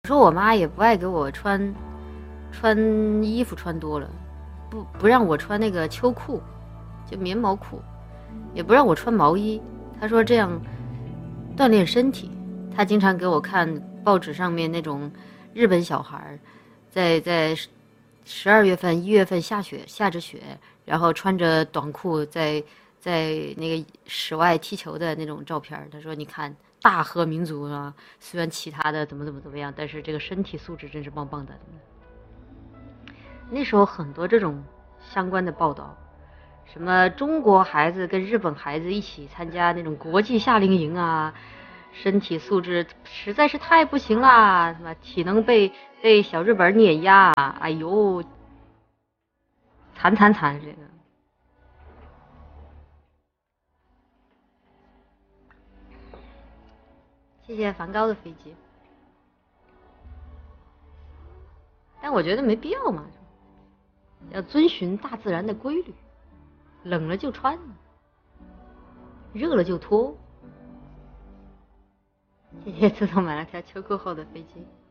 说我妈也不爱给我穿衣服穿多了，不让我穿那个秋裤，就棉毛裤，也不让我穿毛衣。她说这样锻炼身体。她经常给我看报纸上面那种日本小孩在12月份、1月份下着雪，然后穿着短裤在那个室外踢球的那种照片。他说：“你看，大和民族啊，虽然其他的怎么样，但是这个身体素质真是棒棒的。”那时候很多这种相关的报道，什么中国孩子跟日本孩子一起参加那种国际夏令营啊，身体素质实在是太不行啦，什么体能被小日本碾压，哎呦，惨这个。谢谢梵高的飞机，但我觉得没必要嘛，要遵循大自然的规律，冷了就穿，热了就脱。谢谢自从买了条秋裤后的飞机。